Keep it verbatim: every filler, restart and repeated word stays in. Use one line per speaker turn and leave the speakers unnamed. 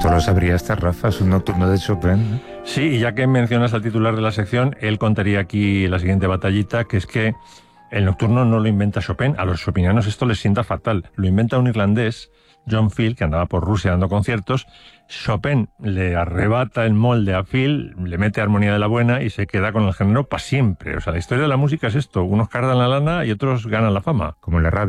Esto lo sabría hasta Rafa, es un nocturno de Chopin, ¿no?
Sí, y ya que mencionas al titular de la sección, él contaría aquí la siguiente batallita, que es que el nocturno no lo inventa Chopin, a los chopinianos esto les sienta fatal, lo inventa un irlandés, John Field, que andaba por Rusia dando conciertos. Chopin le arrebata el molde a Field, le mete armonía de la buena y se queda con el género para siempre. O sea, la historia de la música es esto, unos cardan la lana y otros ganan la fama.
Como en la radio.